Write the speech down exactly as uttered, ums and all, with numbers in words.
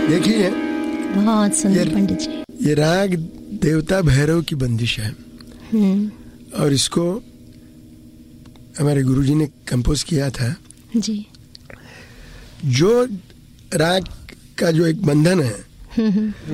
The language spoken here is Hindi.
देखिए बहुत सुंदर पंडित जी। ये राग देवता भैरव की बंदिश है और इसको हमारे गुरुजी ने कंपोज किया था जी। जो राग का जो एक बंधन है